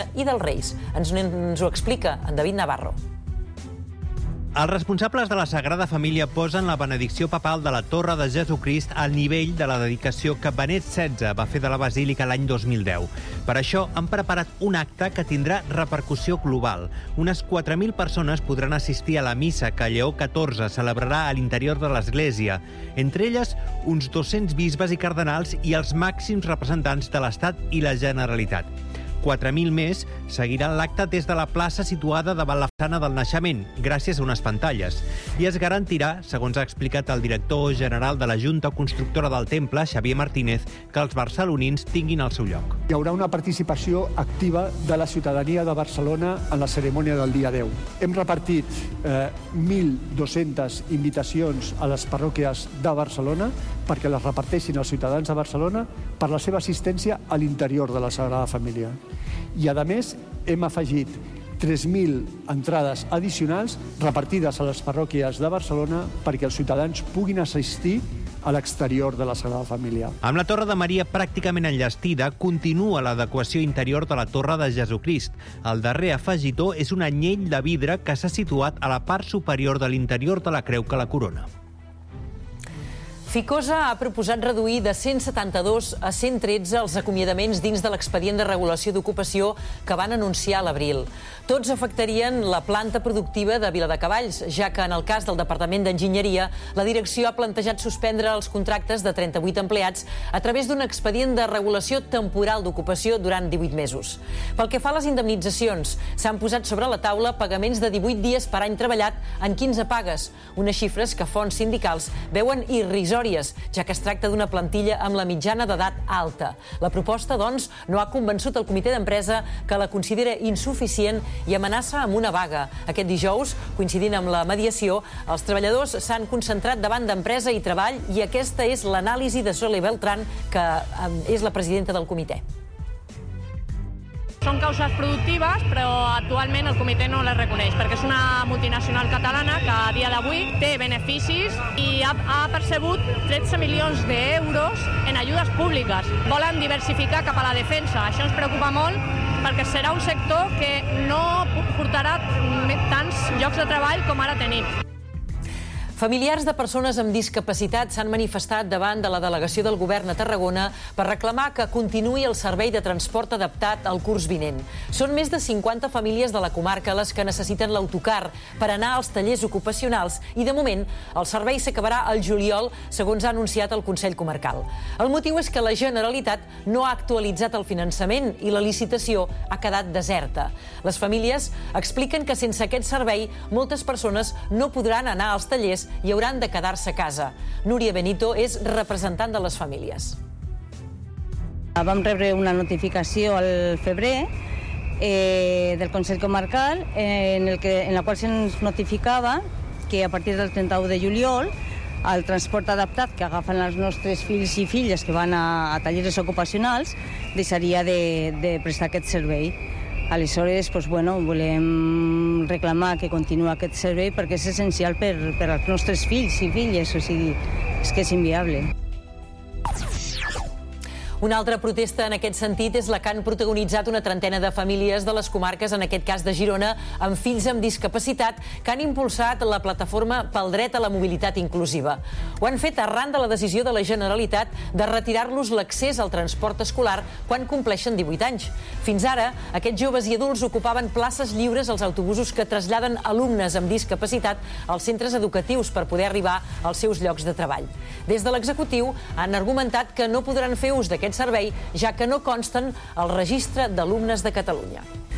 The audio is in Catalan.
i dels Reis. Ens ho explica en David Navarro. Els responsables de la Sagrada Família posen la benedicció papal de la Torre de Jesucrist al nivell de la dedicació que Benet XVI va fer de la Basílica l'any 2010. Per això han preparat un acte que tindrà repercussió global. Unes 4.000 persones podran assistir a la missa que Lleó XIV celebrarà a l'interior de l'Església. Entre elles, uns 200 bisbes i cardenals i els màxims representants de l'Estat i la Generalitat. 4.000 més seguiran l'acte des de la plaça situada davant la façana del naixement, gràcies a unes pantalles. I es garantirà, segons ha explicat el director general de la Junta Constructora del Temple, Xavier Martínez, que els barcelonins tinguin el seu lloc. Hi haurà una participació activa de la ciutadania de Barcelona en la cerimònia del dia 10. Hem repartit 1.200 invitacions a les parròquies de Barcelona perquè les reparteixin els ciutadans de Barcelona per la seva assistència a l'interior de la Sagrada Família. I, a més, hem afegit 3.000 entrades addicionals repartides a les parròquies de Barcelona perquè els ciutadans puguin assistir a l'exterior de la Sagrada Família. Amb la Torre de Maria pràcticament enllestida, continua l'adequació interior de la Torre de Jesucrist. El darrer afegitó és un anyell de vidre que s'ha situat a la part superior de l'interior de la creu que la corona. Ficosa ha proposat reduir de 172 a 113 els acomiadaments dins de l'expedient de regulació d'ocupació que van anunciar a l'abril. Tots afectarien la planta productiva de Viladecavalls, ja que en el cas del Departament d'Enginyeria, la direcció ha plantejat suspendre els contractes de 38 empleats a través d'un expedient de regulació temporal d'ocupació durant 18 mesos. Pel que fa a les indemnitzacions, s'han posat sobre la taula pagaments de 18 dies per any treballat en 15 pagues, unes xifres que fonts sindicals veuen irrisòries, ja que es tracta d'una plantilla amb la mitjana d'edat alta. La proposta, doncs, no ha convençut el comitè d'empresa, que la considera insuficient i amenaça amb una vaga. Aquest dijous, coincidint amb la mediació, els treballadors s'han concentrat davant d'Empresa i Treball i aquesta és l'anàlisi de Sole Beltrán, que és la presidenta del comitè. Són causes productives, però actualment el comitè no les reconeix, perquè és una multinacional catalana que a dia d'avui té beneficis i ha percebut 13 milions d'euros en ajudes públiques. Volen diversificar cap a la defensa. Això ens preocupa molt perquè serà un sector que no portarà tants llocs de treball com ara tenim. Familiars de persones amb discapacitat s'han manifestat davant de la delegació del Govern a Tarragona per reclamar que continuï el servei de transport adaptat al curs vinent. Són més de 50 famílies de la comarca les que necessiten l'autocar per anar als tallers ocupacionals i, de moment, el servei s'acabarà al juliol, segons ha anunciat el Consell Comarcal. El motiu és que la Generalitat no ha actualitzat el finançament i la licitació ha quedat deserta. Les famílies expliquen que sense aquest servei moltes persones no podran anar als tallers i hauran de quedar-se a casa. Núria Benito és representant de les famílies. Vam rebre una notificació al febrer del Consell Comarcal en la qual se'ns notificava que a partir del 31 de juliol el transport adaptat que agafen els nostres fills i filles que van a tallers ocupacionals deixaria de prestar aquest servei. Aleshores, volem reclamar que continuï aquest servei perquè és essencial per als nostres fills i filles, o sigui, és que és inviable. Una altra protesta en aquest sentit és la que han protagonitzat una trentena de famílies de les comarques, en aquest cas de Girona, amb fills amb discapacitat, que han impulsat la plataforma pel dret a la mobilitat inclusiva. Ho han fet arran de la decisió de la Generalitat de retirar-los l'accés al transport escolar quan compleixen 18 anys. Fins ara, aquests joves i adults ocupaven places lliures als autobusos que traslladen alumnes amb discapacitat als centres educatius per poder arribar als seus llocs de treball. Des de l'executiu han argumentat que no podran fer ús d'aquest servei, ja que no consten al registre d'alumnes de Catalunya.